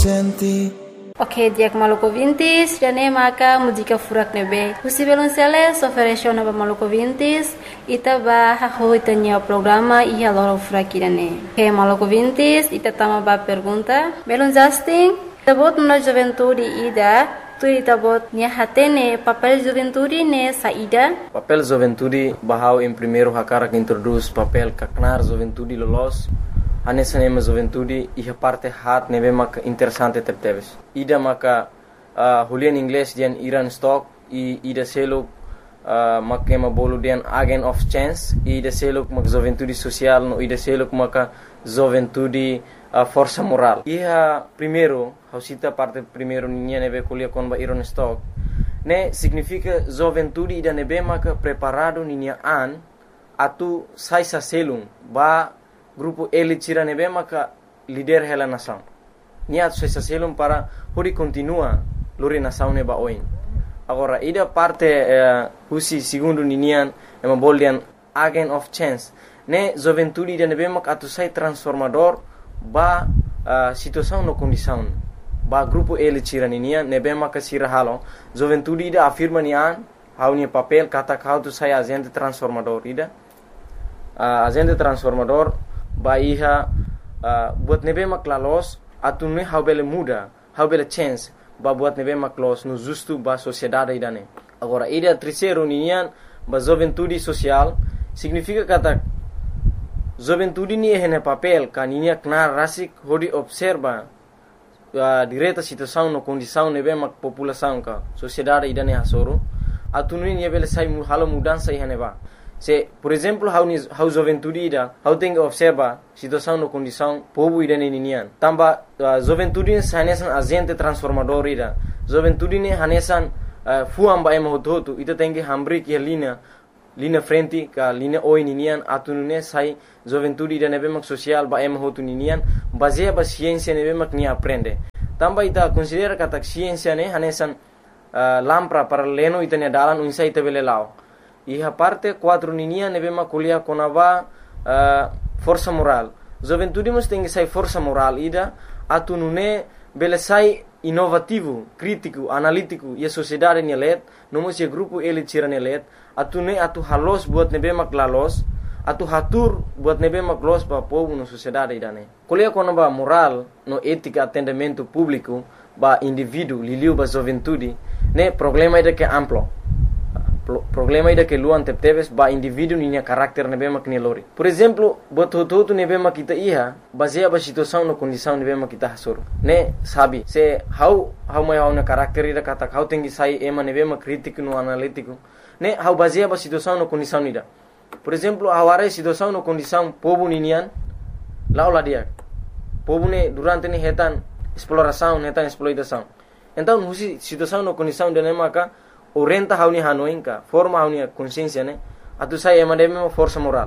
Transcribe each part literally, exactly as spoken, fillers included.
senti. Ok, diak maluco vintis, jane maka música furak nebe. Husi belonceles ofereceu na maluco vintis, ita ba haho itanya programa ia loro furak irane. Ok, maluco vintis, ita tama ba pergunta. Belon Justin, tabot na juventude ida, tu ita bot nia hatene papel juventude ne saída. Papel juventude bahau em primeiro hakara que introduz papel kaknar juventude lolos. Anessa nema juventude e a parte hat neve mak interessante tepteves. Ida maka uh, hulian inglês dian Iran stock e ida selo uh, mak ema bolu dian agent of chance e ida selo mak juventude social no ida selo maka juventude uh, força moral. E a primeiro, hausita parte primeiro ninha neve kulia kon ba Iran stock. Ne significa juventude ida neve maka preparado ninha an atu sai sa selum ba grupo ele tira nebe maka líder hela nação. Nia tu se selum para hori continua lori nação neba oin. Agora ida parte uh, husi segundo ninian ema boldian agent of chance. Ne juventude ida nebe maka atu sai transformador ba uh, situação no condição. Ba grupo ele tira ninian nebe maka sira halo. Juventude ida afirma nian hau ni papel kata kau tu sai agente transformador ida. Uh, agente transformador ba iha uh, buat nebe maklalos atu ne how bele muda how bele chance ba buat nebe maklos no justo ba sociedade idane. Agora ida terceiro nian ba juventude social significa kata juventude ni hene papel kaninia knar rasik hodi observa uh, direta situação no condição nebe mak população ka sociedade idane hasoro atu ni bele sai mu halo mudança ihane ba. Se, por exemplo, how ni how juventude ida, how tem que observa situação no condição povo ida ninian. Tamba uh, juventude hanesan agente transformador ida. Juventude ne hanesan uh, fuam ba ema hototo ita tem que hambri que linha linha frente ka linha oi ninian atunune sai juventude ida nebe mak social ba ema hotu ninian baseia ba ciência nebe mak ni aprende. Tamba ita considera kata ciência ne hanesan uh, lampra para leno ita ne dalan unsa ita bele lao. E a parte quatro ninia neve maculia conava uh, força moral. Juventude mas tem que sai força moral ida atu nune bele sai inovativo, crítico, analítico e a sociedade nelet, nomos e grupo ele tira nelet, atu ne atu halos buat nebe maklalos, atu hatur buat nebe maklos ba povo no sociedade ida ne. Colia conava moral no ética atendimento público ba indivíduo liliu ba juventude, ne problema ida que amplo. Problema ida que luan tepteves ba indivíduo ninya carácter nebe mak nelori. Por exemplo, bototo nebe mak kita iha baseia ba situação no condição nebe mak kita hasor. Ne sabe se how how mai how na carácter ida kata how tengi sai ema nebe mak crítico no analítico. Ne how baseia ba situação no condição ida. Por exemplo, aware situação no condição povo ninian laula dia. Povo ne durante ne hetan exploração, hetan exploitação. Então, husi situação no condição de nemaka orienta hauni hanoinka forma hauni consciência ne atu sai emademe força moral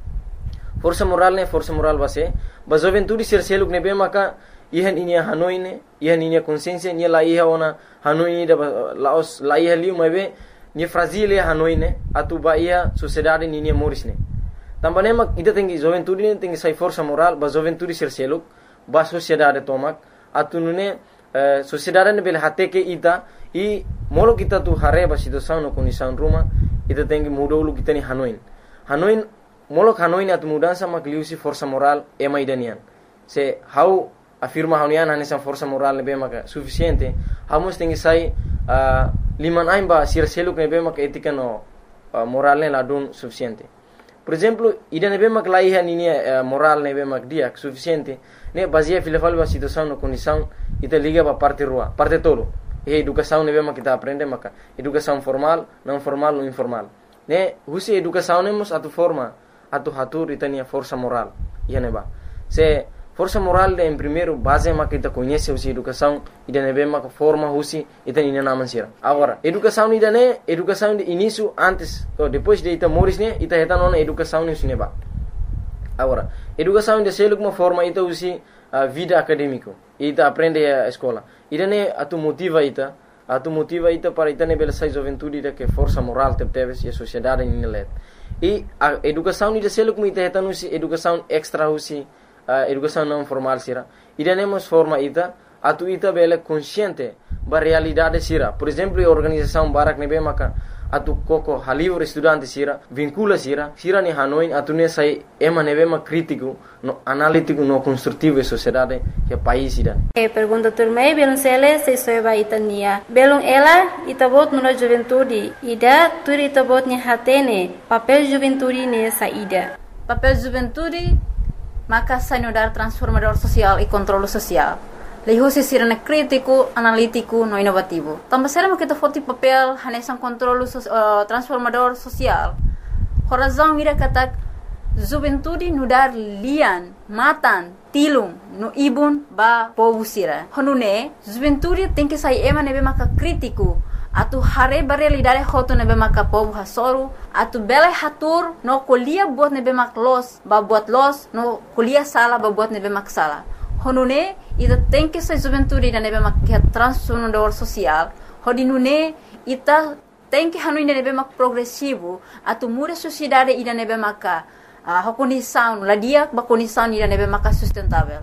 força moral ne força moral base ba juventude ser seluk ne be maka ihan inia hanoine ihan inia consciência ni la iha ona hanoine da laos la iha liu mabe ni fragile hanoine atu ba ia sociedade ni ni morisne tambane mak ida tengi juventude ne tengi sai força moral ba juventude ser seluk ba sociedade tomak atu nune uh, sociedade ne bel hate ke ida e molo kita tu hareba situação no condição ruma ita tem que mudar o kita ni hanoin hanoin molo hanoin atu mudança makliusi força moral ema idanian se how afirma haunian hanesan força moral ne bema suficiente hamos tem que sai uh, liman aimba sir seluk ne bema etika no uh, moral ne ladun suficiente. Por exemplo, ida ne bema klaiha ni uh, moral ne bema dia suficiente ne baseia filafal ba situação no condição ita liga ba parte rua parte todo. E educação nebe mak kita aprende maka educação formal, não formal ou informal. Ne husi educação nemos atu forma atu hatur itania força moral. Ia neba. Se força moral de em primeiro base mak kita conhece husi educação ida nebe mak forma husi itani naman sira. Agora, educação ida ne educação de início antes ou depois de ita moris ne ita hetan ona educação ne suneba. Agora, educação de seluk uma forma ita husi uh, vida acadêmico. Ita aprende a escola. Ida ne atu motiva ita, atu motiva ita para ita ne bela sai juventude ida que força moral tepteves e a sociedade ni let. E a educação ida seluk mu ita etanusi educação extra husi uh, educação não formal sira. Ida ne mos forma ita atu ita bele consciente ba realidade sira. Por exemplo, a organização Barak nebe maka atu koko halivre estudante sira vincula sira sira ni Hanoi atu ne sai ema nebe ma crítico no analítico no construtivo e sociedade que país ida. E pergunta turmei belum sele se soeba itania belum ela itabot no juventude ida tur itabot ni hatene papel juventude ne saída. Papel juventude maka sai no dar transformador social e controle social. Lehusi sirene crítico, analítico, no inovativo. Também será que tu foto papel hanesan controle so, uh, transformador social. Horazão ira kata juventude no dar lian, matan, tilung, no ibun ba povo sira. Honune juventude tem que sair ema nebe maka crítico. Atu hare ba realidade hoto nebe maka povo hasoru. Atu bela hatur no kolia buat nebe mak los, ba buat los, no kolia sala ba buat nebe mak sala. Honune ita tem que ser juventude da nebe mak transformador social. Hodinune ita tem que hanu ida nebe mak progressivo. Atu muda sociedade ida nebe maka uh, condição, la dia ba condição ida nebe maka sustentável.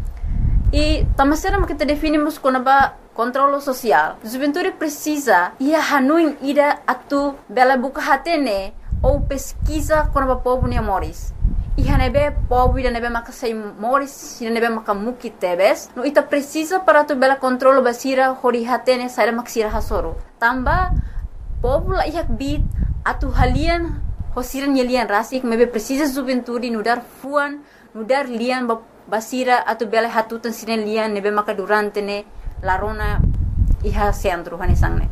E tamasera mak kita definimos como ba controle social. Juventude precisa ia hanu ida atu bela buka hatene ou pesquisa como ba povo ne moris. Iha nebe povo ida nebe maka sai moris ida nebe maka muki tebes no ita precisa para tu bela controle basira hori hatene sai maksira hasoro tamba povo la ihak bit atu halian hosiran yelian rasik mebe precisa juventude no dar fuan no dar lian basira atu bela hatutan sinen lian nebe maka durante ne larona iha centro hanesangne.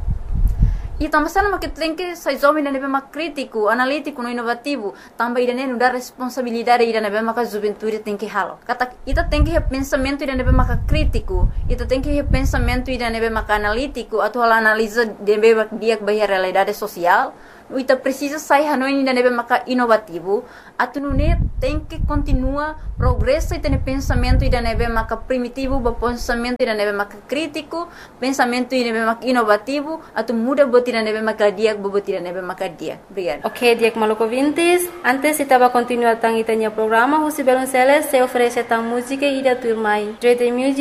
E também se não que tem que sair jovem da nebe mak crítico, analítico, no inovativo, também ida não dar responsabilidade ida nebe mak juventude tem que halo. Kata ita tem que pensamento ida nebe mak crítico, ita tem que pensamento ida nebe mak analítico, atau hal analisa nebe mak dia bahia realidade social. Ita precisa sair hanoi ida nebe mak inovativo, atau nune tem que continua progresso ita ne pensamento ida nebe mak primitivo, ba pensamento ida nebe mak crítico, pensamento ida nebe mak inovativo, atau muda tira nebe makadia, bobo tira nebe makadia. Obrigada. Ok, Diak Maluco Vintes. Antes estava continuando tang itanya programa, Husi Belonceles se oferece tang música e da turmai. Dread Music